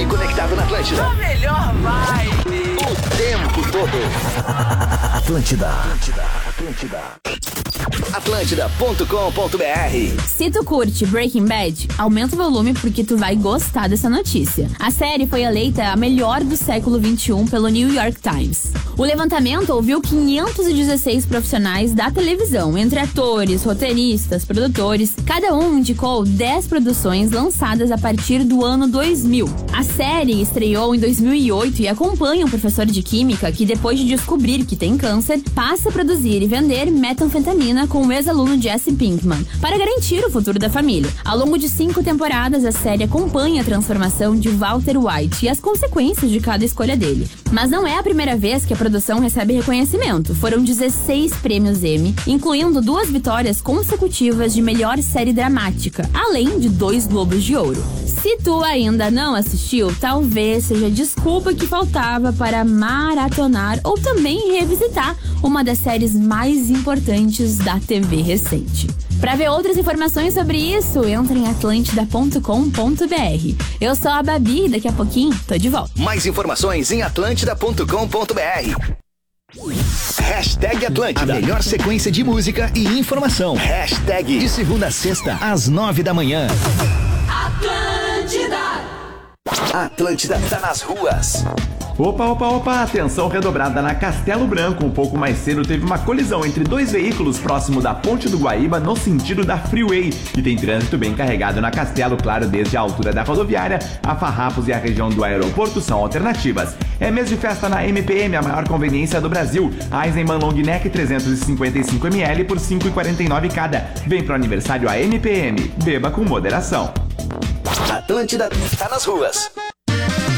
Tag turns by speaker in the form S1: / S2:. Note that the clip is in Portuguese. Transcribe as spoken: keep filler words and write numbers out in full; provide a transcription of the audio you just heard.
S1: F M conectado na Atlântida.
S2: A melhor vibe.
S1: O tempo todo. Atlântida. Atlântida. Atlântida. Atlântida ponto com ponto b r.
S3: Se tu curte Breaking Bad, aumenta o volume porque tu vai gostar dessa notícia. A série foi eleita a melhor do século vinte e um pelo New York Times. O levantamento ouviu quinhentos e dezesseis profissionais da televisão, entre atores, roteiristas, produtores. Cada um indicou dez produções lançadas a partir do ano dois mil. A série estreou em dois mil e oito e acompanha um professor de química que, depois de descobrir que tem câncer, passa a produzir e vender metanfetamina com o ex-aluno Jesse Pinkman, para garantir o futuro da família. Ao longo de cinco temporadas, a série acompanha a transformação de Walter White e as consequências de cada escolha dele. Mas não é a primeira vez que a produção recebe reconhecimento. Foram dezesseis prêmios Emmy, incluindo duas vitórias consecutivas de melhor série dramática, além de dois Globos de Ouro. Se tu ainda não assistiu, talvez seja a desculpa que faltava para maratonar ou também revisitar uma das séries mais importantes da T V recente. Para ver outras informações sobre isso, entra em atlântida ponto com ponto b r. Eu sou a Babi e daqui a pouquinho tô de volta.
S1: Mais informações em atlântida ponto com ponto b r. Hashtag Atlântida. A melhor sequência de música e informação. Hashtag de segunda a sexta, às nove da manhã.
S2: Atlântida.
S1: Atlântida tá nas ruas.
S4: Opa, opa, opa, atenção redobrada na Castelo Branco. Um pouco mais cedo teve uma colisão entre dois veículos próximo da Ponte do Guaíba, no sentido da Freeway. E tem trânsito bem carregado na Castelo, claro, desde a altura da rodoviária. A Farrapos e a região do aeroporto são alternativas. É mês de festa na M P M, a maior conveniência do Brasil. Eisenbahn Long Neck trezentos e cinquenta e cinco mililitros por cinco reais e quarenta e nove centavos cada. Vem pro aniversário a M P M. Beba com moderação.
S1: Atlântida tá nas ruas.